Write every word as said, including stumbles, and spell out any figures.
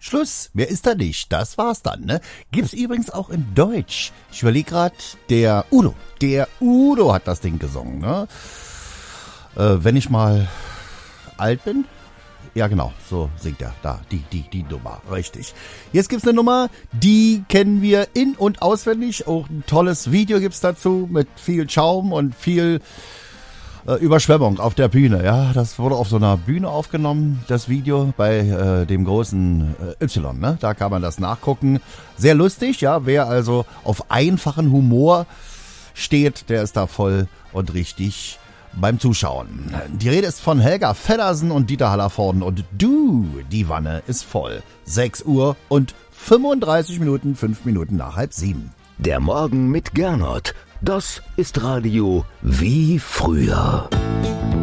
Schluss, mehr ist da nicht. Das war's dann, ne? Gibt's übrigens auch in Deutsch. Ich überlege gerade, der Udo, der Udo hat das Ding gesungen, ne? Äh, wenn ich mal alt bin. Ja, genau, so singt er. Da, die, die, die Nummer, richtig. Jetzt gibt's eine Nummer, die kennen wir in- und auswendig. Auch ein tolles Video gibt's dazu mit viel Schaum und viel äh, Überschwemmung auf der Bühne. Ja, das wurde auf so einer Bühne aufgenommen, das Video bei äh, dem großen äh, Y, ne? Da kann man das nachgucken. Sehr lustig, ja. Wer also auf einfachen Humor steht, der ist da voll und richtig beim Zuschauen. Die Rede ist von Helga Feddersen und Dieter Hallervorden und du, die Wanne ist voll. sechs Uhr und fünfunddreißig Minuten, fünf Minuten nach halb sieben. Der Morgen mit Gernot. Das ist Radio wie früher.